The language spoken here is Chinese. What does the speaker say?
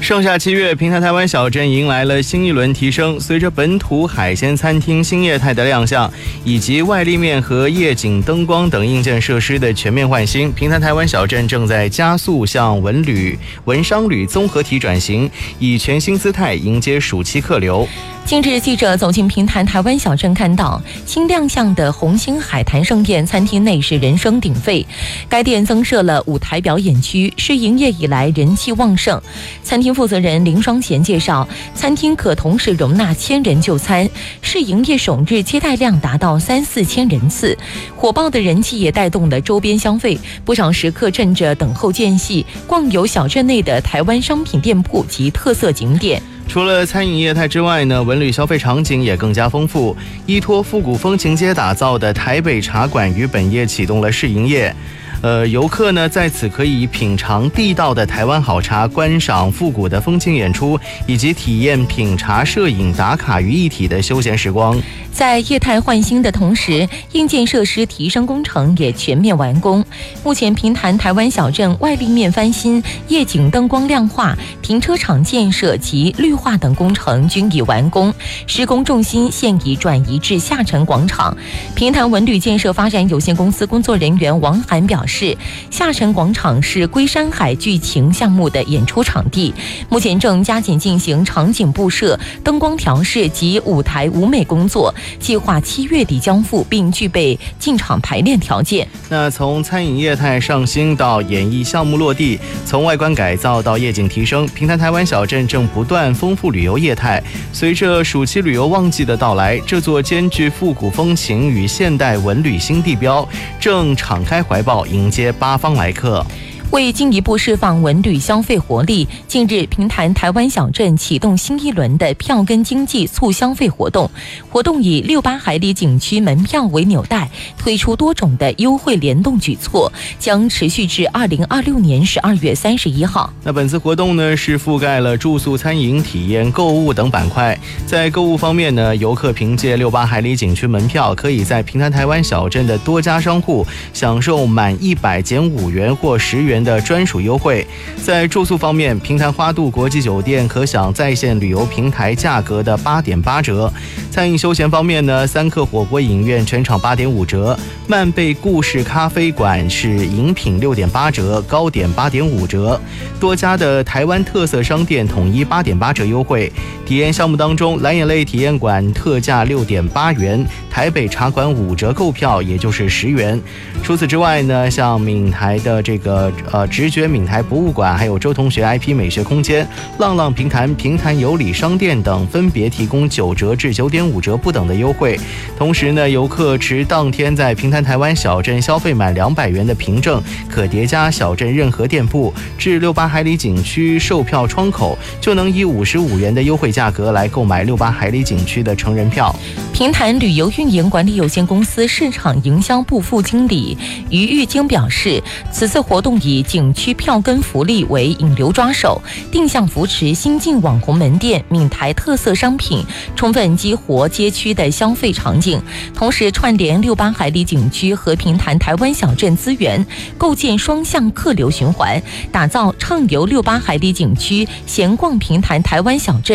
盛夏7月，平潭台湾小镇迎来了新一轮提升。随着本土海鲜餐厅新业态的亮相，以及外立面和夜景灯光等硬件设施的全面换新，平潭台湾小镇正在加速向文商旅综合体转型，以全新姿态迎接暑期客流。 近日，记者走进平潭台湾小镇，看到新亮相的红星海滩盛宴餐厅内是人声鼎沸。该店增设了舞台表演区，是营业以来人气旺盛。餐厅负责人林双贤介绍，餐厅可同时容纳1000人就餐，是营业首日接待量达到3-4千人次。火爆的人气也带动了周边消费，不少食客趁着等候间隙，逛游小镇内的台湾商品店铺及特色景点。 除了餐饮业态之外呢，文旅消费场景也更加丰富。依托复古风情街打造的台北茶馆于本夜启动了试营业。游客呢在此可以品尝地道的台湾好茶，观赏复古的风情演出，以及体验品茶、摄影、打卡于一体的休闲时光。 在业态换新的同时，硬件设施提升工程也全面完工。目前平潭台湾小镇外立面翻新、夜景灯光亮化、停车场建设及绿化等工程均已完工，施工重心现已转移至下沉广场。平潭文旅建设发展有限公司工作人员王涵表示，下沉广场是龟山海剧情项目的演出场地，目前正加紧进行场景布设、灯光调试及舞台舞美工作，计划7月底交付，并具备进场排练条件。 那从餐饮业态上新到演艺项目落地，从外观改造到夜景提升，平潭台湾小镇正不断丰富旅游业态。随着暑期旅游旺季的到来，这座兼具复古风情与现代文旅新地标正敞开怀抱迎接8方来客。 为进一步释放文旅消费活力，近日平潭台湾小镇启动新一轮的票根经济促消费活动。活动以68海里景区门票为纽带，推出多种的优惠联动举措，将持续至2026年12月31号。 那本次活动呢是覆盖了住宿、餐饮、体验、购物等板块。在购物方面呢，游客凭借68海里景区门票，可以在平潭台湾小镇的多家商户享受满100减5元或10元的专属优惠。在住宿方面，平潭花都国际酒店可享在线旅游平台价格的8.8折。餐饮休闲方面呢，三客火锅影院全场8.5折，曼贝故事咖啡馆是饮品6.8折，糕点8.5折。多家的台湾特色商店统一8.8折优惠。体验项目当中，蓝眼泪体验馆特价6.8元，台北茶馆5折购票，也就是10元。除此之外呢，像闽台的这个直觉闽台博物馆，还有周同学 IP 美学空间、浪浪平潭有礼商店等，分别提供9折至9.5折不等的优惠。同时呢，游客持当天在平潭台湾小镇消费满200元的凭证，可叠加小镇任何店铺至68海里景区售票窗口，就能以55元的优惠价格来购买68海里景区的成人票。 平潭旅游运营管理有限公司市场营销部副经理于玉京表示，此次活动以景区票根福利为引流抓手，定向扶持新进网红门店、闽台特色商品，充分激活街区的消费场景，同时串联68海里景区和平潭台湾小镇资源，构建双向客流循环，打造畅游68海里景区、闲逛平潭台湾小镇